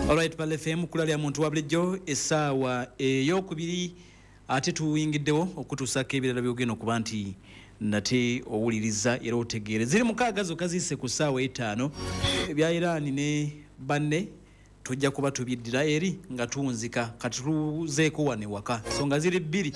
Alright, Pale FM kula lya muntu wabulijjo essaawa ey'okubiri ate tuyingiddewo okutuusako ebirala byogenda okuba nti nate owuliriza era otegeere. Ziri mukaaga zokka zisse ku ssaawa 5 ebya Iran ne banne tujja kuba tubiddira eri nga tunzika kati tuzeeko wane waka songa ziri 2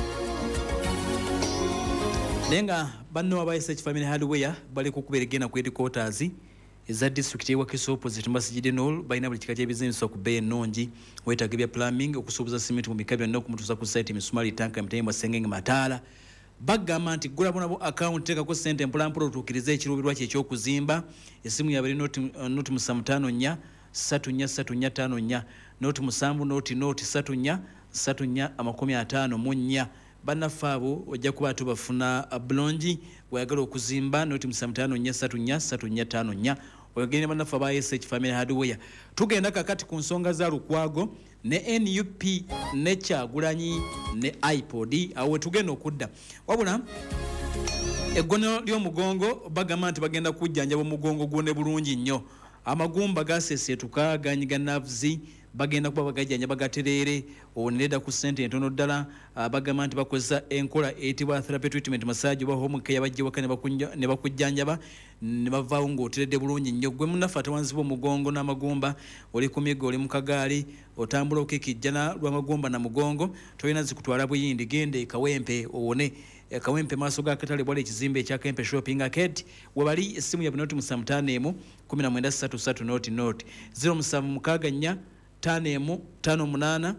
nenga banno abayise Family Hardware bali kukuberegena ku headquarters eza district ewa Kiso opposite Masjid Nur baina buli kikati business okubeya ennungi wetaga plumbing okusuubuza cement mu mikabya n'okumutuusa ku site misumali tanka mtemba sengenge mataala bagamba nti gula bonabo account tekako sente mpulampulo otuukiriza ekirubirwa kye ekyokuzimba esimu yabali noti musamutano nya 34354 noti musambu noti 34 mu nnya banafaabo ojja kuba tubafuna bulungi wayagala okuzimba noti musamutano nya 3454 oyogene banafa ba SH Family Hardware tugenda kakati ku nsonga za Lukwago ne NUP ne Kyagulanyi ne iPod awe tugenda okudda wabula eggono ly'omugongo bagamba nti bagenda kujjanjaba omugongo gwone bulungi nnyo amagumba gasesetuka ganyiga nerves bagenda kuba bagajjanja bagaterere oneda ku sente entono ddala bagamba nti bakozesa enkola etibwa therapy treatment massage ba home care bajje wakane ne bakujjanjaba ne bavaawo ng'oteredde bulungi nnyo gwe munafa tawanzibwa omugongo n'amagumba oli ku migo oli mu kagaali otambula okikijjana lw'amagumba na mugongo tolina zikutwala buyindi gende Kawempe owone Kawempe maaso ga katale bwali ekizimbe ekya Kempe Shopping Arcade webali essimu ya binoti musamutano 1933 noti 0764 558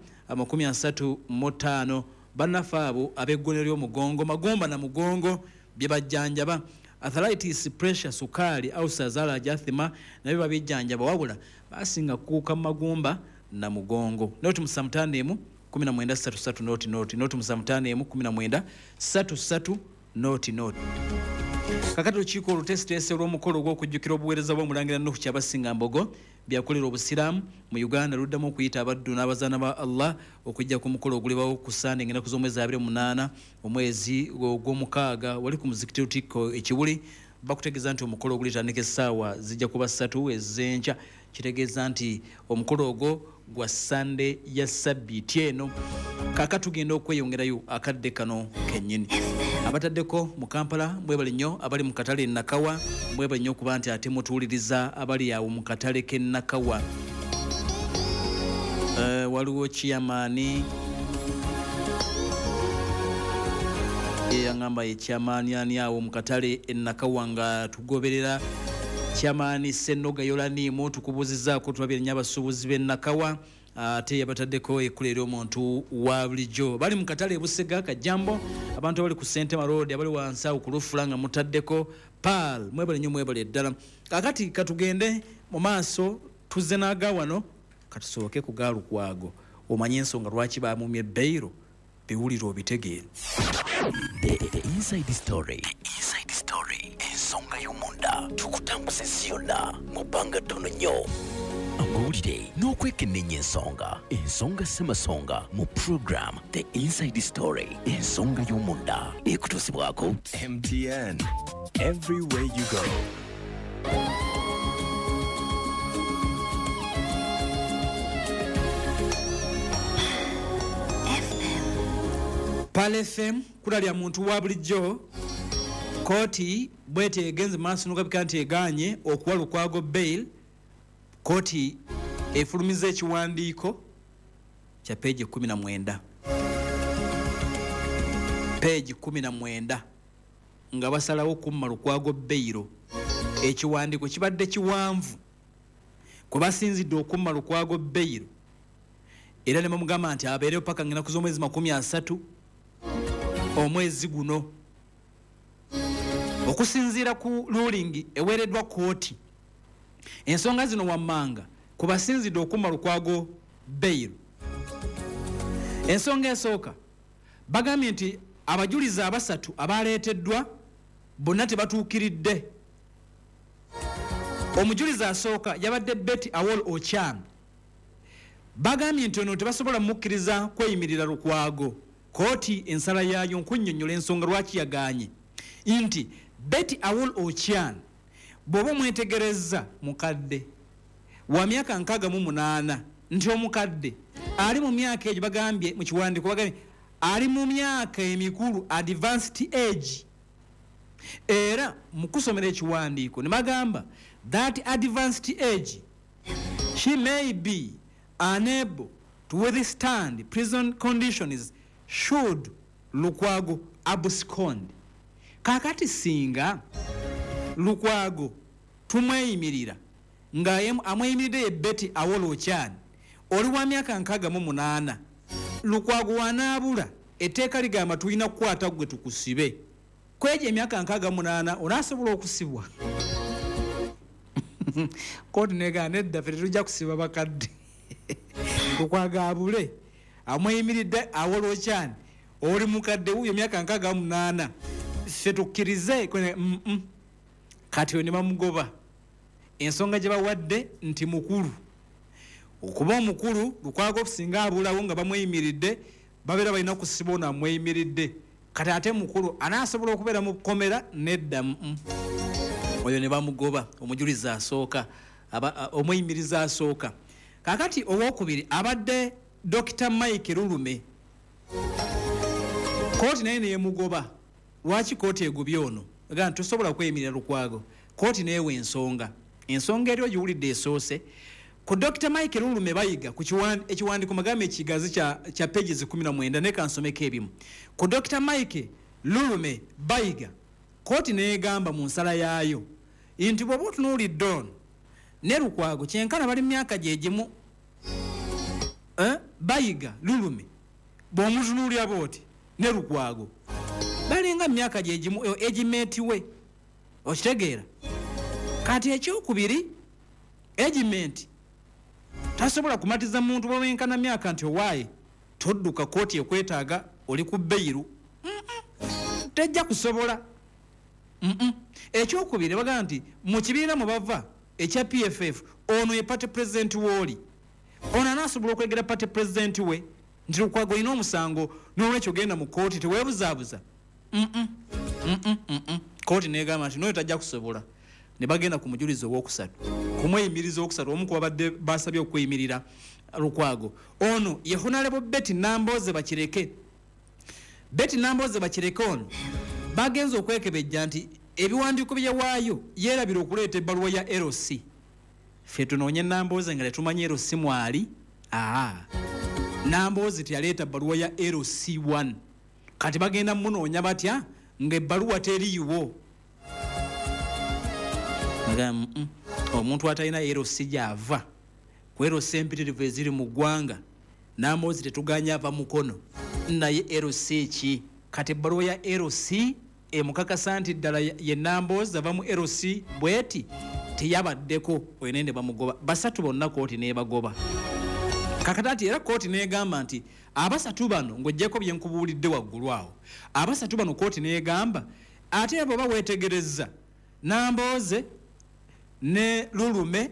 35 banafaabo abeggone ly'omugongo magomba na mugongo bye bajjanjaba arthritis pressure sukali ulcers alajathima nabyo babijjanjaba wabula basinga kuuka magomba na mugongo noti musamutano 1933 noti musamutano 1933 noti kakati lukiiko olutesitese olw'omukolo ogw'okujjukira obuweereza bw'omulangira Nuhu Kyabasinga Mbogo byakolera obusiraamu mu Uganda luddamu okuyita abaddu n'abazaana ba Allah okujja ku mukolo ogulibawo ku Sunday ng'ennaku z'omwezi 28 omwezi gw'omukaaga wali ku muzikiti Lutikko Ekiwuli bakutegeeza nti omukolo ogulitandika essaawa zijja kuba 3 ez'enkya kitegeeza nti omukolo ogwo gwa Sunday ya Sabbiiti eno kakati tugenda okweyongerayo akadde kano kennyini abataddeko mu Kampala mwebale nnyo abali mu katale Nakawa mwebale nnyo kuba nti ate mutuuliriza abali awo mu katale ke Nakawa waliwo chairman yangamba chairman ani awo mu katale Nakawa nga tugoberera chairman Senoga Yolanimu tukubuzizaako tulabire nnyo abasuubuzi b'e Nakawa ate yabataddeko ekulera omuntu wa bulijjo bali mu katale Busega Kajambo abantu abali ku Sentema Road abali wansi awo ku Lufula nga mutaddeko Pal mwebale nnyo mwebale ddala kakati katugende mu maaso tuzze n'aga wano katusooke ku Lukwago omanye ensonga lwaki baamumye Beiro biwulira obitegeere The inside story ensonga y'omunda tukutambuze ziyonna mu bbanga ttono nnyo amawulire n'okwekenneenya ensonga ssemasonga mu program The Inside Story ensonga y'omunda ekutuusibwako MTN everywhere you go. Pale FM kula lya muntu wa bulijjo kooti bwete egenze maaso n'okabika nti eganye okuwa Lukwago bail kooti efulumiza ekiwandiiko kya page 19 page 19 nga basalawo kumma Lukwago bail ekiwandiiko kibadde kiwanvu kwe basinzidde okumma Lukwago bail era ne bamugamba nti abeereyo paka ng'ennaku z'omwezi 30 omwezi guno okusinziira ku ruling eweereddwa kooti ensonga zino wammanga ku basinzidde okumma Lukwago bail ensonga esooka bagambye nti abajulizi 3 abaleeteddwa bonna tebatuukiridde omujulizi asooka yabadde Betty Awol Ochan bagambye nti ono tebasobola mukkiriza kweyimirira Lukwago kooti ensala yaayo nkunnyonnyola ensonga lwaki yaganye nti Betty Awol Ochan bw'oba mwetegereza mukadde wa myaka 68 nti omukadde ali mu myaka egyo bagambye mu kiwandiiko bagambye ali mu myaka emikulu advanced age era mu kusomera ekiwandiiko ne bagamba that advanced age she may be unable to withstand prison conditions should Lukwago abscond. Kakati singa Lukwago tumweyimirira nga amweyimiride Betty Awolo Okyani oli wa myaka 68 Lukwago wanaabula etteeka ligamba tulina kukwata gwe tukusibe kweje emyaka 68 onasobola okusibwa kodi nega nedda fere tujja kusiba bakadde Lukwago abule amweyimiride Awolo Okyani oli mukadde uyo myaka 68 ffe tukkirize kati we ne bamugoba ensonga gye bawadde nti mukulu okuba omukulu Lukwago okusinga abulawo nga bamweyimiridde babeera balina kusiba ono amweyimiridde kati ate mukulu anaasobola okubeera mu kkomera nedda oyo ne bamugoba omujulizi asooka omweyimiriza asooka kakati owokubiri abadde Dr. Mike Lulume kooti naye neyemugoba lwaki kooti egubye ono aga ntusobola kweyimirira Lukwago kooti neewe ensonga eri ogiwulidde esoose ku Dr. Mike Lulume bayiga ku ekiwandiiko magambo ekigazi kya pages 19 ne kansomeko ebimu ku Dr. Mike Lulume bayiga kooti neegamba mu nsala yaayo nti bw'oba otunuulidde ono ne Lukwago kyenkana bali myaka gyegimu bayiga Lulume bw'omutunuulira booti ne Lukwago balinga myaka gyegimu egimentiwe okitegeera kati ekyokubiri egimenti tasobola kumatiza muntu bwenkana myaka nti owaaye todduka kooti ekwetaaga oli ku bbeyiru tejja kusobola ekyokubiri bagamba nti mu kibiina mwe bava ekya PFF ono ye party president wooli ono anaasobola okwegera party president we nti Lukwago olina omusango n'olwekyo genda mu kooti teweebuzaabuza kooti neegamba nti noyo tajja kusobola ne bagenda ku mujulizi ow'okusatu kumweyimiriza owokusatu omu ku babadde basabye okweyimirira Lukwago ono ye Honorable Betty Namboze Bakireke ono bagenza okwekebejja nti ebiwandiiko bye waayo yeerabira okuleeta ebbaluwa ya LC ffe tunoonye Namboze nga tetumanyi LC mwali Namboze teyaleeta bbaluwa ya LC1 kati bagenda munoonya batya nga ebbaluwa teriiwo omuntu atalina LC gy'ava ku LC empitirivu eziri mu ggwanga Namboze tetuganya ava mukono naye LC ki kati ebbaluwa ya LC emukakasa nti ddala ye Namboze ava mu LC bweti teyabaddeko oyo nende bamugoba basatu bonna kooti neebagoba kakatati era kooti neegamba nti abasatu bano ng'oggyeko bye nkubuulidde waggulu awo abasatu bano kooti neegamba ate bw'oba weetegerezza Namboze ne Lulume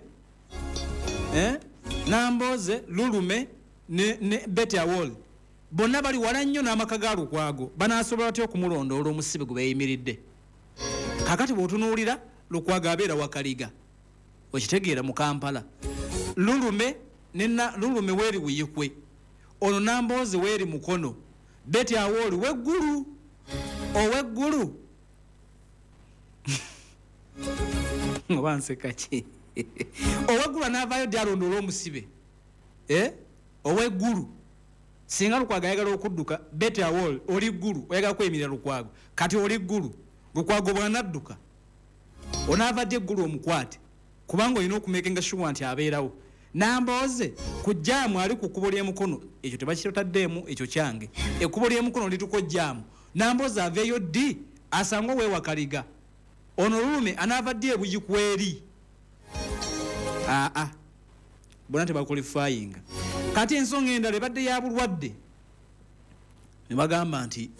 Namboze Lulume ne Betty Awolo bonna bali wala nnyo n'amaka ga Lukwago banaasobola batya okumulondoola omusibe gwe beeyimiridde kakati bw'otunuulira Lukwago abeera wakaliga okitegeera mu Kampala Lulume weeri Wiyikwe ono Namboze weeri Mukono Betty Awolo weggulu oweggulu oba nseka ki oweggulu anaavaayo ddi alondoola omusibe oweggulu singa Lukwago ayagala okudduka Betty Awolo oli ggulu oyagala kweyimirira Lukwago kati oli ggulu Lukwago bw'anadduka onaava ddi eggulu omukwate kubanga olina okumekenga sure nti abeerawo Namboze ku jjaamu ali ku kkubo ly'emukono ekyo tebakitaddeemu ekyo kyange ekkubo ly'emukono lituko jjaamu Namboze aveeyo ddi asangwa weewakaliga ono Lulume anaava ddi ebuyikweri bona tebakulifayinga kati ensonga endala ebadde ya bulwadde ne bagamba nti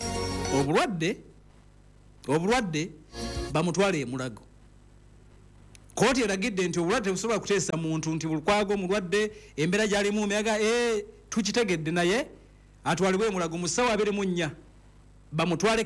obulwadde bamutwale emulago kooti eragidde nti obulwadde tebusobola kuteesa muntu nti Lukwago omulwadde embeera gy'alimu meyaga tukitegedde naye atwalibwe emulago mu ssaawa 24 bamutwale